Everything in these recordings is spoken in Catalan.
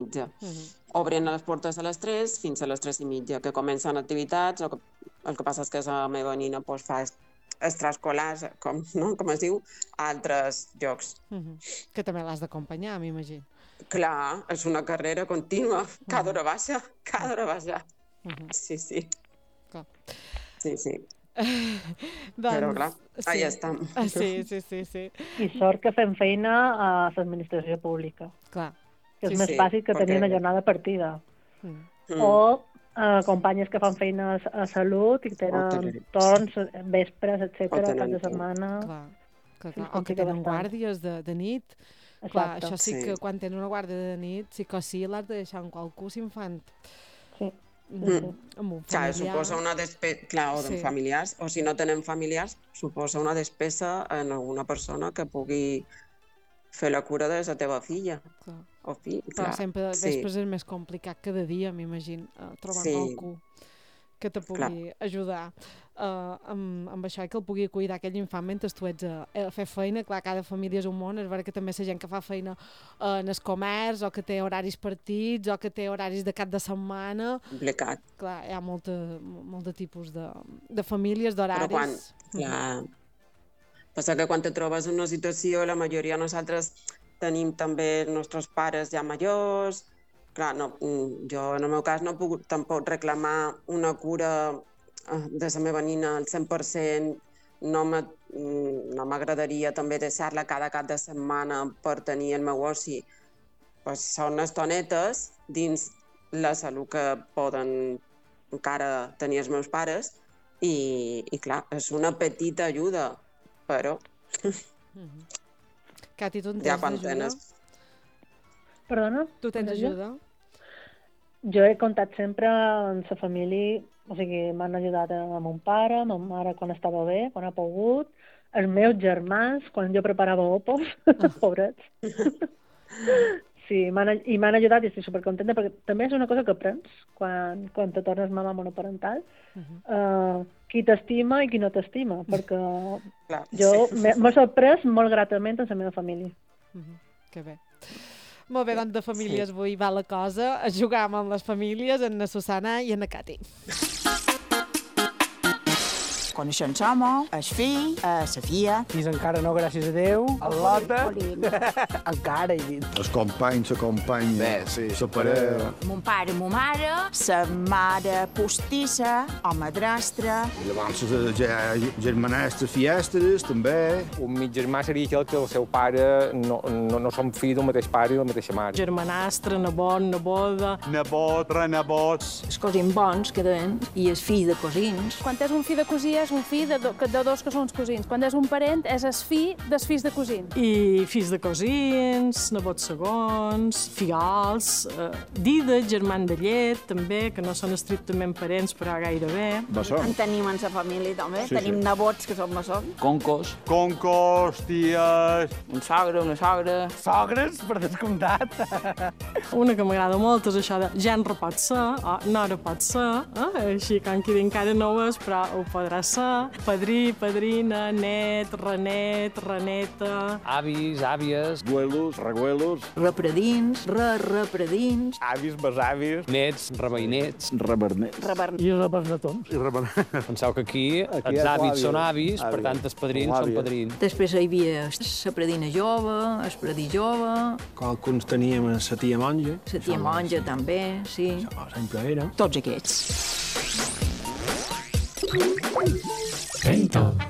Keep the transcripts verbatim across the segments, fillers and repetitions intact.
mitja. Obren les portes a les tres fins a les tres i mitja, que comencen activitats. El que, el que passa és que la meva nina pues, fa extraescolars, com, no? com es diu, a altres llocs. Uh-huh. Que també l'has d'acompanyar, m'imagino. Clar, és una carrera contínua. Cada hora baixa, cada hora baixa. Uh-huh. Sí, sí. Clar. Sí, sí. doncs, Però clar, sí. allà estem. Ah, sí, sí, sí, sí. I sort que fem feina a l'administració pública. Clar. Que és Sí, més sí, fàcil que perquè- tenir una jornada partida. Mm. Mm. O eh, companyes que fan feina a, a salut i que tenen Hotelers. torns, vespres, O etcètera, tenen cap de torn. setmana. Clar. Clar, Sí, clar. O que complica tenen bastant. guàrdies de, de nit. Clar, Exacte. això sí, Sí. que quan tens una guàrdia de nit sí que sí l'has de deixar amb qualcú s'infant. Sí. Mm. Amb un Clar, familiar. suposa una despesa, clar, o Sí. sí. familiars, o si no tenen familiars, suposa una despesa en alguna persona que pugui fer la cura de la teva filla Clar. o fill. Però Clar, sempre de sí. vespres és més complicat que de dia, m'imagino, eh, trobar Sí. qualcú que te pugui ajudar uh, amb, amb això i que el pugui cuidar aquell infant mentre tu ets a, a fer feina. Clar, cada família és un món, és vera que també la gent que fa feina uh, en el comerç o que té horaris partits o que té horaris de cap de setmana. Complicat. Clar, hi ha molta, molt de tipus de, de famílies, d'horaris. Però quan, clar, passa que quan te trobes en una situació, la majoria de nosaltres tenim també els nostres pares ja majors. Clar, no, jo en el meu cas no puc tampoc reclamar una cura de la meva nina al cent per cent. No m'agradaria també deixar-la cada cap de setmana per tenir el meu oci. Pues són estonetes dins la salut que poden encara tenir els meus pares i, i clar, és una petita ajuda, però Mm-hmm. Cati, tu en ja tens quan d'ajuda? tens... Perdona? Tu tens Ajuda? ajuda? Jo he comptat sempre amb la família, o sigui, m'han ajudat amb mon pare, ma mare quan estava bé, quan ha pogut, els meus germans, quan jo preparava opos, pobrets. Sí, m'han, i m'han ajudat i estic supercontenta, perquè també és una cosa que aprens quan, quan te tornes mama monoparental, Uh-huh. uh, qui t'estima i qui no t'estima, perquè Clar, jo sí. m'he m'he sorprès molt gratament amb la meva família. Uh-huh. Que bé. Molt bé, doncs de famílies avui va la cosa. Jugar amb les famílies, en la Susana i en la Cati. Coneixem l'home, el fill, la filla. Fins encara no, gràcies a Déu. El Lota. Encara, he dit. Els companys, la companya, Bé, sí. la parella. Mon pare, mon mare, sa mare postissa, o madrastra. I llavors les germanastres fiestres, també. Un mig germà seria aquell que el seu pare no, no, no són fill del mateix pare i la mateixa mare. Germanastre, nebot, neboda. Nebot, renebots. Els cosins bons que deien, i els fills de cosins. Quan és un fill de cosí és un fill de, do, de dos que són els cosins. Quan és un parent és el fill dels fills de cosins. I fills de cosins, nebots segons, figals, eh, dida, germans de llet, també, que no són estrictament parents, però gairebé. Bessons. En tenim en la família, també. Sí, tenim sí. nebots que són bessons. Concos. Concos, ties... Un sogre, una sogra. Sogres, per descomptat. Una que m'agrada molt és això de genre pot ser, o nora pot ser, eh? Així com qui encara no ho és, però ho podrà ser. Padrí, padrina, net, renet, reneta. Avis, àvies. Guelos, reguelos. Repredins, re-repredins. Avis, besavis. Nets, reveïnets. Rebernets. Rebern. I rebernatons. I rebernets. Penseu que aquí, Aquí els és avis l'àvia. són avis, per Àvia. tant, els padrins L'àvia. són padrins. Després hi havia la predina jove, el predí jove, Qualcuns teníem la tia monja. la tia monja també, sí. Això sempre era. Tots aquests. Vento.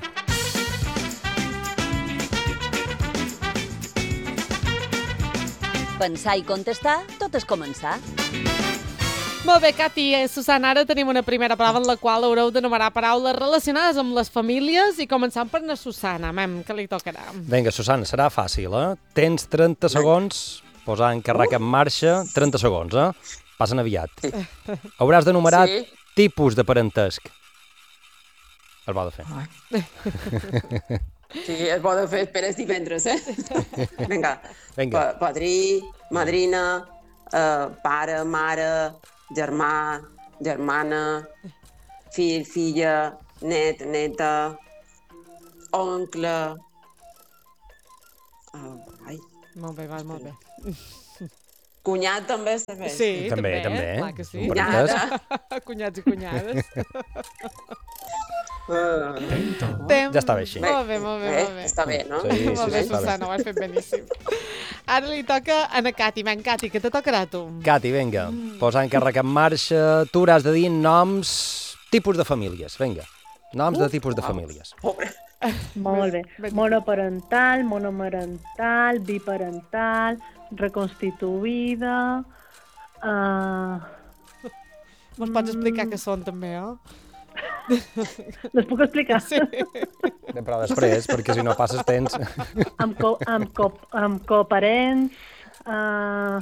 Pensar i contestar, tot és començar. Molt bé, Cati i Susana, ara tenim una primera prova en la qual haureu d'enumerar paraules relacionades amb les famílies i començant per na Susana. Mem, que li tocarà? Vinga, Susana, serà fàcil, eh? Tens trenta segons, posar en carrac en marxa, trenta segons, eh? Passen aviat. Hauràs d'enumerar Sí. tipus de parentesc. El va de fer. Sí, és bo de fer esperes divendres, eh? Vinga. Vinga. Pa padrí, madrina, eh, pare, mare, germà, germana, fill, filla, net, neta, oncle... Uh, ai, Molt bé, va, molt bé. Cunyat també està bé. Sí, També, també, també. clar que sí. Cunyada. Cunyats i cunyades. Uh, Tem- Ja està bé així. Molt bé, molt bé, Bé, molt bé. està bé, no? Sí, sí, Molt sí, bé, està bé. Susana, ho has fet beníssim. Ara li toca a na Cati. Ven, Cati, que te tocarà a tu. Cati, vinga, posar encàrrec en marxa. Tu hauràs de dir noms, tipus de famílies. Vinga, noms de tipus de famílies. Molt bé. Monoparental, monomarental, biparental, reconstituïda... Uh... Ens pots explicar què són, també, eh? Les puc explicar? Sí. Ben, però després, perquè si no passes temps... Amb, co amb, co amb coparents... Uh...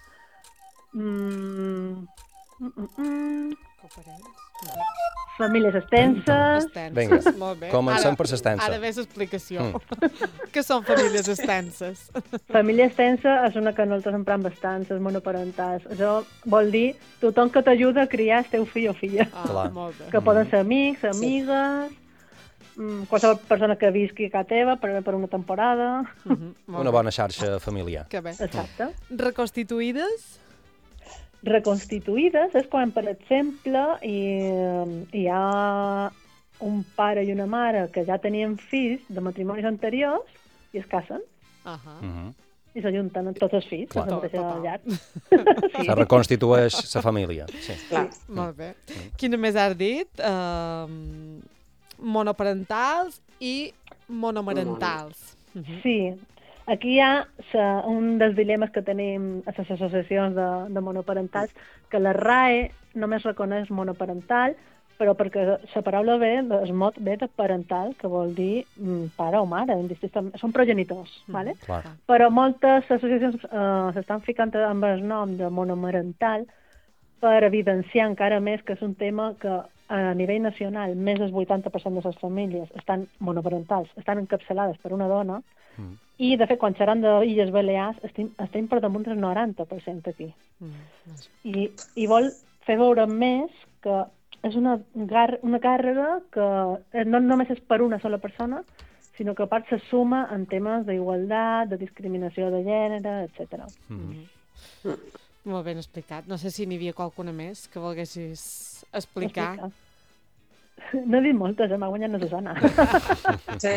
Mm... Mm -mm -mm. Famílies extenses... Extenses, Vinga, molt bé. comencem Ara- per l'extensa. Ara ve l'explicació. Mm. Què són famílies extenses? Família extensa és una que nosaltres emprem bastant, les monoparentals. Això vol dir tothom que t'ajuda a criar el teu fill o filla. Ah, Clar. molt bé. Que poden ser amics, amigues, mm, qualsevol persona que visqui a casa teva per, per una temporada. Mhm, molt Una bé. bona xarxa familiar. Que bé. Exacte. Reconstituïdes? Reconstituïdes és quan, per exemple, hi, hi ha un pare i una mare que ja tenien fills de matrimonis anteriors i es casen Ahà. Mhm. i s'ajunten tots els fills, Clar. els de mateixa Total. llar. Se reconstitueix la família. Sí. Clar. Molt bé. Quina més has dit? Uh, monoparentals i monomarentals. Mhm. Sí, aquí hi ha sa, un dels dilemes que tenim a les associacions de, de monoparentals, que la R A E només reconeix monoparental, però perquè la paraula ve, el mot ve de parental, que vol dir mm, pare o mare, indistintament. Són progenitors, mm, ¿vale? Clar. Però moltes associacions eh, s'estan ficant amb el nom de monomarental per evidenciar encara més que és un tema que a nivell nacional més del vuitanta per cent de les famílies estan monoparentals, estan encapçalades per una dona, Mm. i de fet quan xerran d'Illes Balears estem, estem per damunt del noranta per cent aquí. Mm. I, i vol fer veure més que és una, gar una càrrega que no només és per una sola persona, sinó que a part se suma en temes d'igualtat, de discriminació de gènere, etcètera. Mm. Mm. Molt ben explicat. No sé si n'hi havia qualcuna més que volguessis explicar. Explicar. No he dit moltes, eh? M'ha guanyat la Susana. Sí,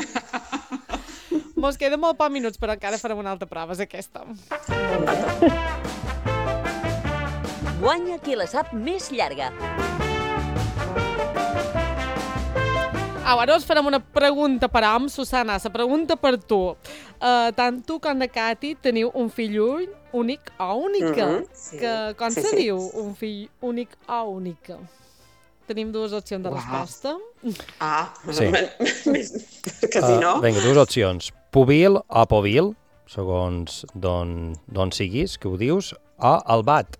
Mos queden molt pocs minuts, però encara farem una altra prova, és aquesta. Guanya qui la sap més llarga. Au, ara us farem una pregunta per hom, Susana, la pregunta per tu. Uh, tant tu com la Cati teniu un fill únic o única. Mhm, sí. Que, com Sí, se sí. diu un fill únic o única? Tenim dues opcions de Uau. resposta. Ah, Sí. que si no... Uh, vinga, dues opcions. Puvil o povil, segons d'on d'on siguis, que ho dius, o albat.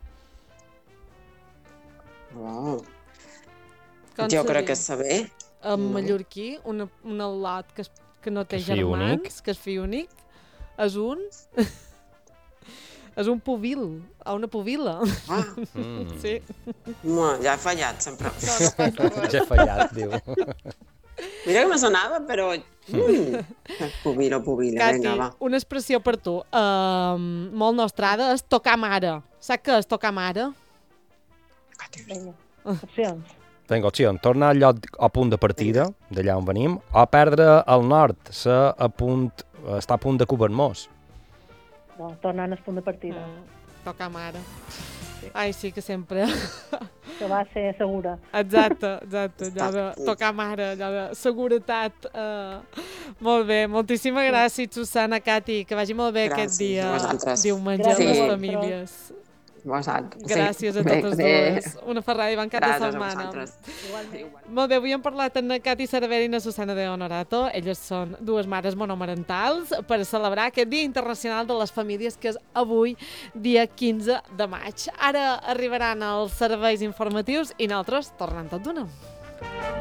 Wow. Com Jo se crec diu? que és saber. En mallorquí, un, un al·lot que, es- que no té Que és fill germans, únic. que és fill únic, és un... és un puvil, o una puvila. Ah, Mm. Sí. no, ja he fallat, sempre. No, no passa res. Ja he fallat, diu. Mira que me sonava, però... Mm. Pubilo, pubila, Cati, vinga, va. una expressió per tu, uh, molt nostrada, és tocar mare. Saps què és tocar mare? Vinga, opcions. Vinga, opció, tornar al lloc a punt de partida, d'allà on venim, o perdre el nord, ser a punt, està a punt de Cubernmós. No, tornant al punt de partida. Mm, tocar mare. Ai, sí que sempre... Que va ser segura. Exacte, exacte, allò de tocar mare, allò de seguretat. Uh... Molt bé, moltíssimes gràcies, Susana, Cati, que vagi molt bé Gràcies aquest dia, a vosaltres. diumenge amb Gràcies. les Sí. famílies. Vosaltres. Gràcies a Bé, totes bé. dues. Una ferrada i bon cap de Gràcies a setmana. vosaltres. Molt bé, avui hem parlat amb la Cati Cervera i la Susana de Honorato. Elles són dues mares monomarentals per celebrar aquest Dia Internacional de les Famílies, que és avui, dia quinze de maig. Ara arribaran els serveis informatius i nosaltres tornem tot d'una.